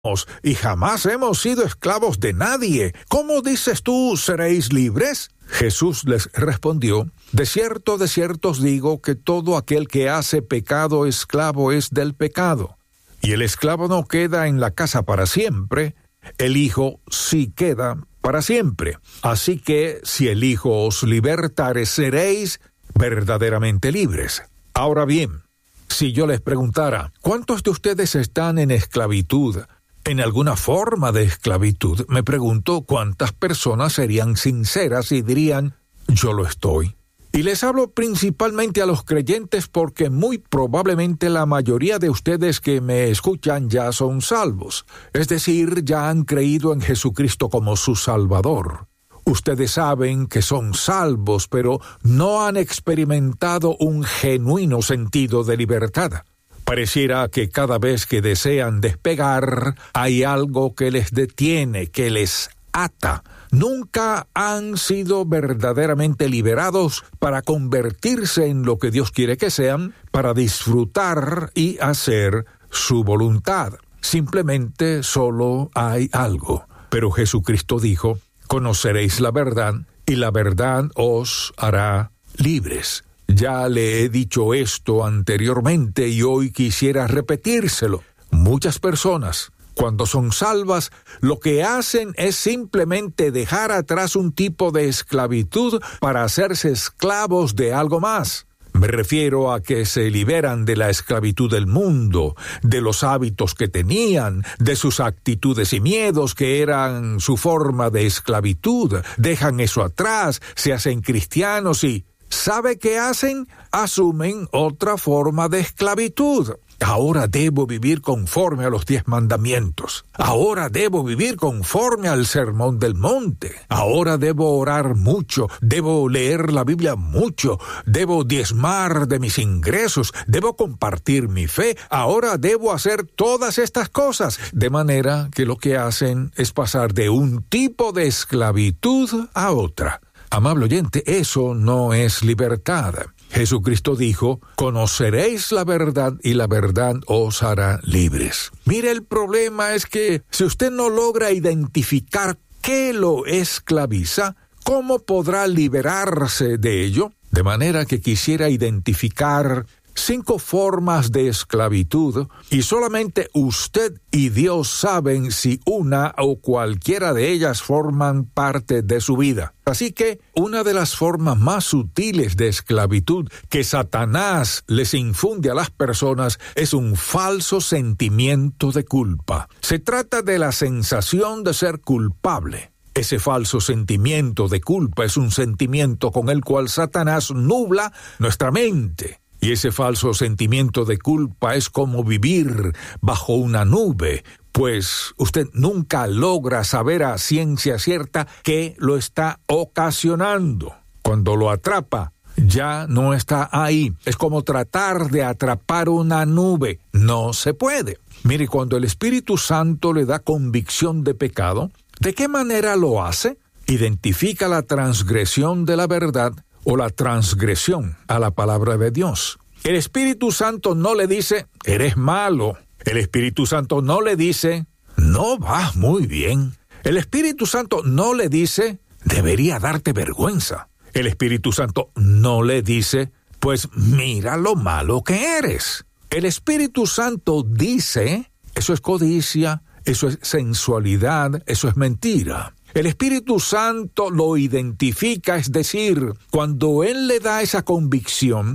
y jamás hemos sido esclavos de nadie. ¿Cómo dices tú, seréis libres? Jesús les respondió: de cierto os digo que todo aquel que hace pecado, esclavo es del pecado. Y el esclavo no queda en la casa para siempre, el Hijo sí queda para siempre. Así que si el Hijo os libertare, seréis verdaderamente libres. Ahora bien, si yo les preguntara, ¿cuántos de ustedes están en esclavitud, en alguna forma de esclavitud? Me pregunto cuántas personas serían sinceras y dirían: yo lo estoy. Y les hablo principalmente a los creyentes porque muy probablemente la mayoría de ustedes que me escuchan ya son salvos, es decir, ya han creído en Jesucristo como su Salvador. Ustedes saben que son salvos, pero no han experimentado un genuino sentido de libertad. Pareciera que cada vez que desean despegar, hay algo que les detiene, que les ata. Nunca han sido verdaderamente liberados para convertirse en lo que Dios quiere que sean, para disfrutar y hacer su voluntad. Simplemente solo hay algo. Pero Jesucristo dijo: conoceréis la verdad, y la verdad os hará libres. Ya le he dicho esto anteriormente y hoy quisiera repetírselo. Muchas personas, cuando son salvas, lo que hacen es simplemente dejar atrás un tipo de esclavitud para hacerse esclavos de algo más. Me refiero a que se liberan de la esclavitud del mundo, de los hábitos que tenían, de sus actitudes y miedos que eran su forma de esclavitud. Dejan eso atrás, se hacen cristianos y ¿sabe qué hacen? Asumen otra forma de esclavitud. Ahora debo vivir conforme a los 10 mandamientos. Ahora debo vivir conforme al Sermón del Monte. Ahora debo orar mucho. Debo leer la Biblia mucho. Debo diezmar de mis ingresos. Debo compartir mi fe. Ahora debo hacer todas estas cosas. De manera que lo que hacen es pasar de un tipo de esclavitud a otra. Amable oyente, eso no es libertad. Jesucristo dijo: conoceréis la verdad y la verdad os hará libres. Mire, el problema es que si usted no logra identificar qué lo esclaviza, ¿cómo podrá liberarse de ello? De manera que quisiera identificar 5 formas de esclavitud, y solamente usted y Dios saben si una o cualquiera de ellas forman parte de su vida. Así que una de las formas más sutiles de esclavitud que Satanás les infunde a las personas es un falso sentimiento de culpa. Se trata de la sensación de ser culpable. Ese falso sentimiento de culpa es un sentimiento con el cual Satanás nubla nuestra mente. Y ese falso sentimiento de culpa es como vivir bajo una nube, pues usted nunca logra saber a ciencia cierta qué lo está ocasionando. Cuando lo atrapa, ya no está ahí. Es como tratar de atrapar una nube. No se puede. Mire, cuando el Espíritu Santo le da convicción de pecado, ¿de qué manera lo hace? Identifica la transgresión de la verdad o la transgresión a la palabra de Dios. El Espíritu Santo no le dice: eres malo. El Espíritu Santo no le dice: no vas muy bien. El Espíritu Santo no le dice: debería darte vergüenza. El Espíritu Santo no le dice: pues mira lo malo que eres. El Espíritu Santo dice: eso es codicia, eso es sensualidad, eso es mentira. El Espíritu Santo lo identifica, es decir, cuando Él le da esa convicción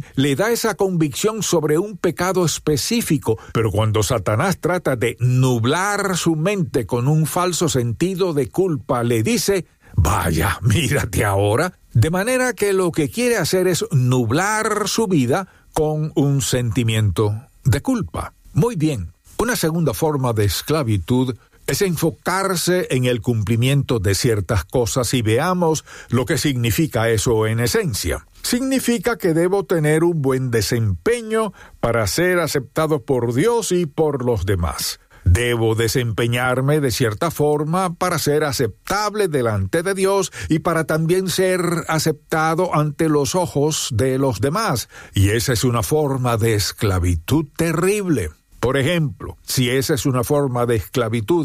sobre un pecado específico, pero cuando Satanás trata de nublar su mente con un falso sentido de culpa, le dice: vaya, mírate ahora. De manera que lo que quiere hacer es nublar su vida con un sentimiento de culpa. Muy bien, una segunda forma de esclavitud es enfocarse en el cumplimiento de ciertas cosas, y veamos lo que significa eso en esencia. Significa que debo tener un buen desempeño para ser aceptado por Dios y por los demás. Debo desempeñarme de cierta forma para ser aceptable delante de Dios y para también ser aceptado ante los ojos de los demás. Y esa es una forma de esclavitud terrible. Por ejemplo, si esa es una forma de esclavitud